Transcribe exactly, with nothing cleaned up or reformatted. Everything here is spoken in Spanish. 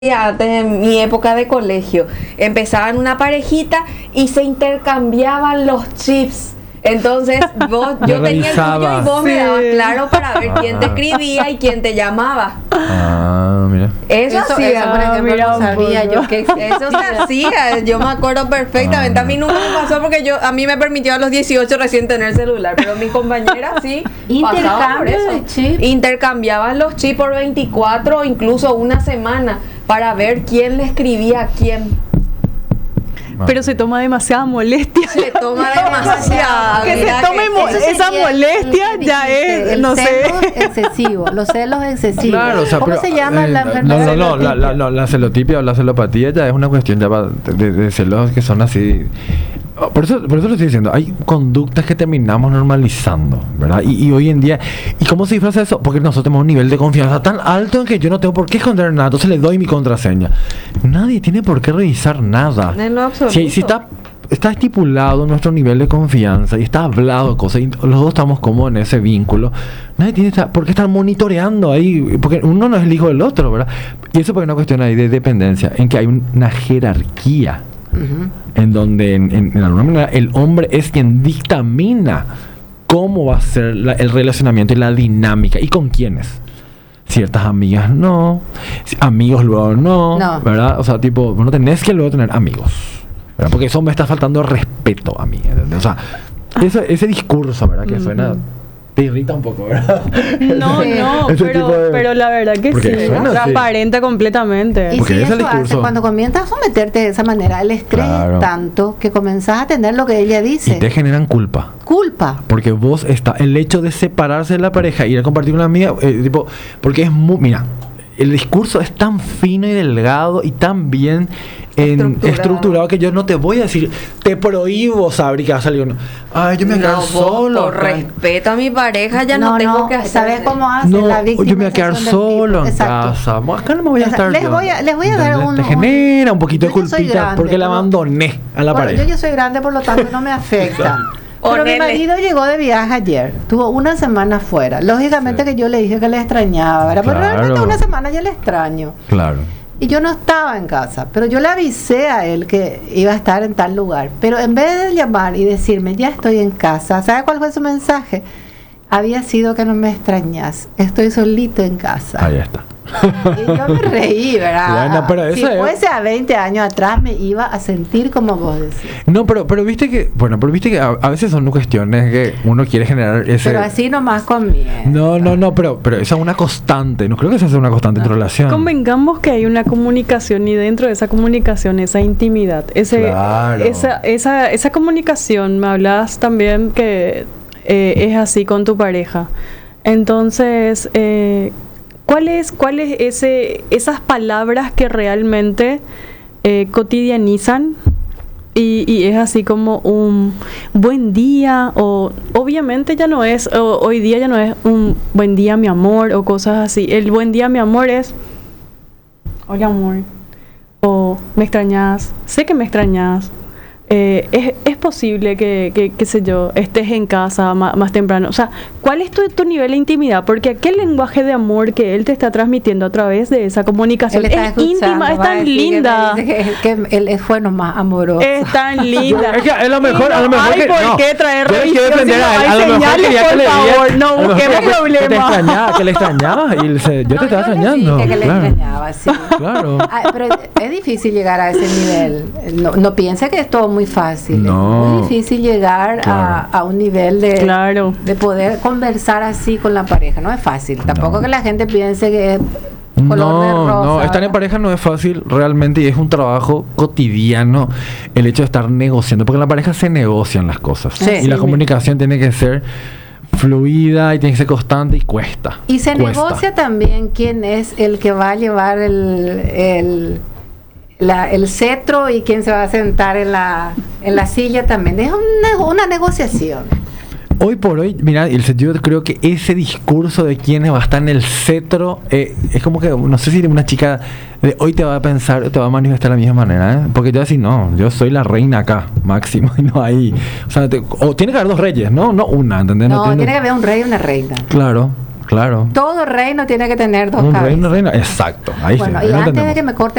antes en mi época de colegio, empezaban una parejita y se intercambiaban los chips. Entonces vos, yo Yo tenía el tuyo revisaba. y vos me Sí. dabas claro para ver quién te Ah. escribía y quién te llamaba. Ah, mira. Eso, Eso, hacía. eso, por ejemplo, mira no un sabía poco. yo que Eso se hacía, yo me acuerdo perfectamente. A mí nunca me pasó porque yo a mí me permitió a los dieciocho recién tener celular, pero mi compañera sí pasaba por Intercambio eso. de chip. Intercambiaban los chips por veinticuatro o incluso una semana para ver quién le escribía a quién. Pero se toma demasiada molestia. Se toma demasiado. Que se mira tome mo- Eso esa sería molestia el que ya dijiste, es, el no sé. celo excesivo, los celos excesivos. Claro, o sea, ¿Cómo pero, se llama eh, la enfermedad? No, no, no, la, celotipia? la, la, la celotipia o la celopatía ya es una cuestión ya va de, de- de celos que son así. Por eso, por eso lo estoy diciendo, hay conductas que terminamos normalizando, ¿verdad? Y, y hoy en día, ¿y cómo se disfraza eso? Porque nosotros tenemos un nivel de confianza tan alto en que yo no tengo por qué esconder nada, entonces le doy mi contraseña. Nadie tiene por qué revisar nada. En lo absoluto. Si, si está, está estipulado nuestro nivel de confianza y está hablado cosas, y los dos estamos como en ese vínculo, nadie tiene esta- por qué estar monitoreando ahí, porque uno no es el hijo del otro, ¿verdad? Y eso porque es una cuestión ahí de dependencia, en que hay un- una jerarquía. Ujú. En donde en, en- en alguna manera el hombre es quien dictamina cómo va a ser la- el relacionamiento y la dinámica y con quiénes. Ciertas amigas no, si- amigos luego no, No. ¿verdad? O sea, tipo, no tenés que luego tener amigos, ¿verdad? Porque eso me está faltando respeto a mí, ¿entendés? O sea, ese, ese discurso, ¿verdad? Que suena, te irrita un poco, ¿verdad? No, Sí. no, Ese pero, tipo de- pero la verdad que Porque sí. suena así. Transparente completamente. Y Porque si ese eso hace, discurso- cuando comienzas a someterte de esa manera, el estrés Claro. es tanto que comenzás a tener lo que ella dice. Y te generan culpa. Culpa. Porque vos está el hecho de separarse de la pareja y ir a compartir con una amiga, eh, tipo, porque es muy, mira, el discurso es tan fino y delgado y tan bien en- Estructurado. estructurado que yo no te voy a decir, te prohíbo, Sabri, que va a salir uno. Ay, yo me voy a quedar No, vos, solo. por acá". respeto a mi pareja ya no, tengo que hacer. ¿Sabes cómo hace No, la víctima? yo me voy a quedar solo en casa. Acá no me voy a Esa- estar les yo. voy a- les voy a dar ¿Entendés? un- Te un- genera un poquito de Yo ya soy culpita grande, porque la pero- abandoné a la Bueno, pareja. yo ya soy grande, por lo tanto no me afecta. Pero mi Ponele. marido llegó de viaje ayer, tuvo una semana fuera. Lógicamente Sí. que yo le dije que le extrañaba, ¿verdad? Pero Claro. realmente una semana ya le extraño. Claro. Y yo no estaba en casa, pero yo le avisé a él que iba a estar en tal lugar. Pero en vez de llamar y decirme, ya estoy en casa, ¿sabe cuál fue su mensaje? Había sido que no me extrañas, estoy solito en casa. Ahí está. Y yo me reí, ¿verdad? Bueno, pero si eso es- fuese a veinte años atrás me iba a sentir como vos decís. No, pero, pero viste que, bueno, pero viste que a, a veces son cuestiones que uno quiere generar ese. Pero así nomás conviene. No, no, no, pero, pero esa es una constante. No creo que esa sea una constante en tu relación. Convengamos que hay una comunicación y dentro de esa comunicación, esa intimidad, ese, Claro. esa, esa, esa comunicación, me hablas también que eh, es así con tu pareja. Entonces, eh, ¿cuál es, cuál es ese, esas palabras que realmente eh, cotidianizan? Y, y es así como un buen día, o obviamente ya no es, o, hoy día ya no es un buen día mi amor, o cosas así. El buen día mi amor es, hola amor, o me extrañas, sé que me extrañas. Eh, es, es posible que, que, qué sé yo, estés en casa ma- más temprano. O sea, ¿cuál es tu, tu nivel de intimidad? Porque aquel lenguaje de amor que él te está transmitiendo a través de esa comunicación Él está es íntima, escuchando, es va a tan decir que me linda. dice Que, que él fue nomás amoroso. Es tan linda. Es que a lo mejor, Y a lo no mejor hay que por no. qué traer Yo le quiero revisión, defender si a no él. hay A lo mejor señales, quería que por le diga- favor, no a lo mejor busquemos que- Que te problemas. extrañaba, que le extrañabas y se- yo te No, estaba yo le extrañando. dije que le claro. extrañaba, sí. Claro. Ah, pero es difícil llegar a ese nivel. No, no piense que es todo muy fácil. No. Es muy difícil llegar a, Claro. a un nivel de, Claro. de poder conversar así con la pareja. No es fácil. Tampoco No. que la gente piense que es color de No, rosa. no, estar en ¿verdad? pareja no es fácil realmente y es un trabajo cotidiano el hecho de estar negociando, porque en la pareja se negocian las cosas Sí. y la Sí. comunicación tiene que ser fluida y tiene que ser constante y cuesta. Y se cuesta. negocia también quién es el que va a llevar el, el, la- el cetro y quién se va a sentar en la, en la silla también. Es un nego- una negociación. Hoy por hoy, mira, el- yo creo que ese discurso de quién va a estar en el cetro eh, es como que, no sé si una chica de hoy te va a pensar, te va a manifestar de la misma manera, ¿eh? Porque yo así, no, yo soy la reina acá, máximo, y no hay, o sea, te- o tiene que haber dos reyes, ¿no? No una, ¿entendés? No, tiene- tiene que haber un rey y una reina. Claro, Claro. Todo reino tiene que tener dos Un cabezas. reino, reina. Exacto. Ahí Bueno, sí, y ahí lo antes de tenemos. que me corte